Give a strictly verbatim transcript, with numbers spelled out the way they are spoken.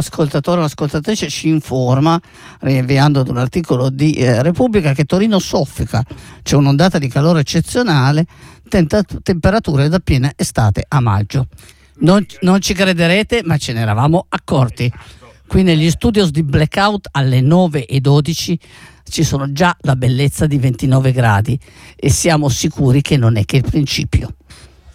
ascoltatore o un'ascoltatrice ci informa, rinviando ad un articolo di eh, Repubblica, che Torino soffica, c'è un'ondata di calore eccezionale, tenta- temperature da piena estate a maggio. Non, non ci crederete, ma ce ne eravamo accorti. Qui negli studios di Blackout alle nove e dodici ci sono già la bellezza di ventinove gradi e siamo sicuri che non è che il principio.